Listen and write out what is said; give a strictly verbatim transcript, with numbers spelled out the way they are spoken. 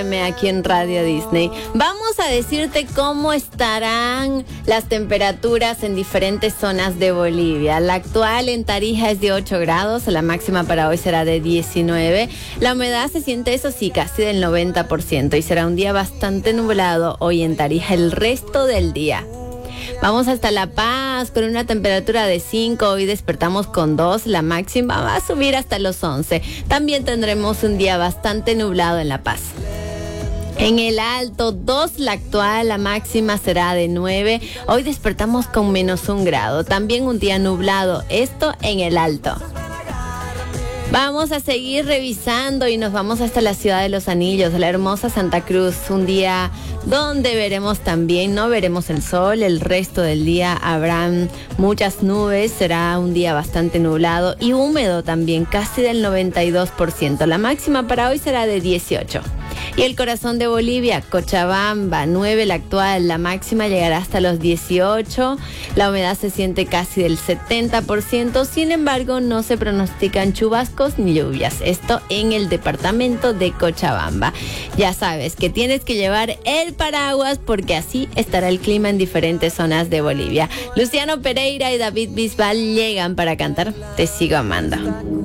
Aquí en Radio Disney. Vamos a decirte cómo estarán las temperaturas en diferentes zonas de Bolivia. La actual en Tarija es de ocho grados, la máxima para hoy será de diecinueve. La humedad se siente, eso sí, casi del noventa por ciento y será un día bastante nublado hoy en Tarija el resto del día. Vamos hasta La Paz con una temperatura de cinco, hoy despertamos con dos, la máxima va a subir hasta los once. También tendremos un día bastante nublado en La Paz. En el Alto, dos, la actual, la máxima será de nueve. Hoy despertamos con menos un grado. También un día nublado, esto en el Alto. Vamos a seguir revisando y nos vamos hasta la ciudad de Los Anillos, la hermosa Santa Cruz. Un día donde veremos también, no veremos el sol, el resto del día habrán muchas nubes, será un día bastante nublado y húmedo también, casi del noventa y dos por ciento. La máxima para hoy será de dieciocho. Y el corazón de Bolivia, Cochabamba, nueve la actual, la máxima llegará hasta los dieciocho, la humedad se siente casi del setenta por ciento, sin embargo no se pronostican chubascos ni lluvias, esto en el departamento de Cochabamba. Ya sabes que tienes que llevar el paraguas porque así estará el clima en diferentes zonas de Bolivia. Luciano Pereira y David Bisbal llegan para cantar Te Sigo Amando.